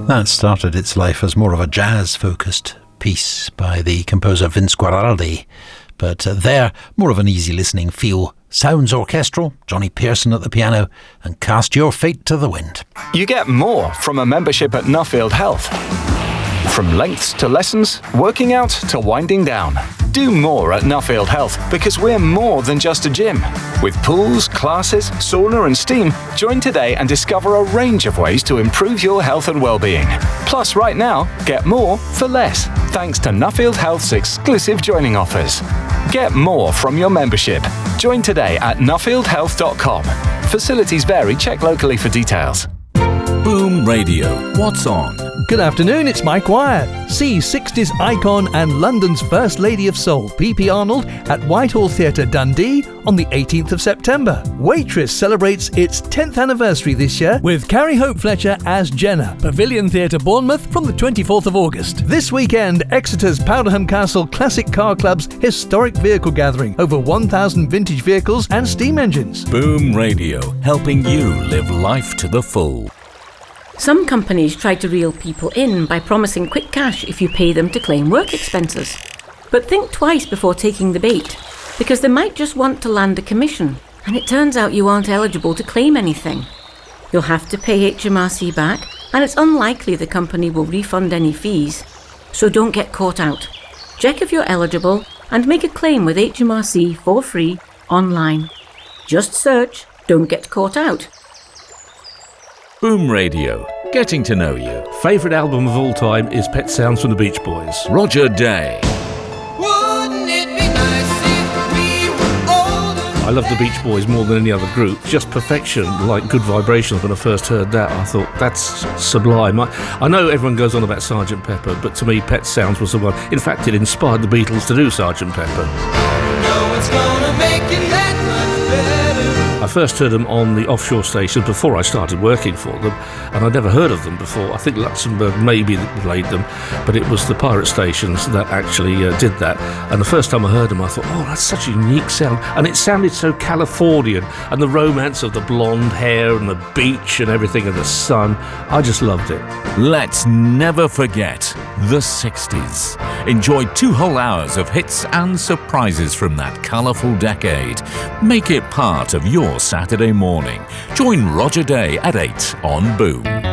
That started its life as more of a jazz-focused piece by the composer Vince Guaraldi, but there, more of an easy listening feel. Sounds orchestral, Johnny Pearson at the piano, and Cast Your Fate to the Wind. You get more from a membership at Nuffield Health. From lengths to lessons, working out to winding down. Do more at Nuffield Health because we're more than just a gym. With pools, classes, sauna and steam, join today and discover a range of ways to improve your health and well-being. Plus, right now, get more for less, thanks to Nuffield Health's exclusive joining offers. Get more from your membership. Join today at nuffieldhealth.com. Facilities vary. Check locally for details. Boom Radio. What's on? Good afternoon, it's Mike Wyatt. See 60s icon and London's First Lady of Soul, P.P. Arnold, at Whitehall Theatre, Dundee on the 18th of September. Waitress celebrates its 10th anniversary this year with Carrie Hope Fletcher as Jenna, Pavilion Theatre, Bournemouth from the 24th of August. This weekend, Exeter's Powderham Castle Classic Car Club's historic vehicle gathering, over 1,000 vintage vehicles and steam engines. Boom Radio, helping you live life to the full. Some companies try to reel people in by promising quick cash if you pay them to claim work expenses. But think twice before taking the bait, because they might just want to land a commission, and it turns out you aren't eligible to claim anything. You'll have to pay HMRC back, and it's unlikely the company will refund any fees. So don't get caught out. Check if you're eligible and make a claim with HMRC for free online. Just search "Don't Get Caught Out." Boom Radio, getting to know you. Favourite album of all time is Pet Sounds from the Beach Boys. Roger Day. Wouldn't it be nice if we were older? I love the Beach Boys more than any other group. Just perfection, like Good Vibrations. When I first heard that, I thought, that's sublime. I know everyone goes on about Sgt. Pepper, but to me, Pet Sounds was the one. In fact, it inspired the Beatles to do Sgt. Pepper. No one's gonna make it that much better. I first heard them on the offshore stations before I started working for them, and I'd never heard of them before. I think Luxembourg maybe played them, but it was the pirate stations that actually did that. And the first time I heard them, I thought, oh, that's such a unique sound. And it sounded so Californian, and the romance of the blonde hair and the beach and everything and the sun. I just loved it. Let's never forget the 60s. Enjoy 2 whole hours of hits and surprises from that colourful decade. Make it part of your Saturday morning. Join Roger Day at 8 on Boom.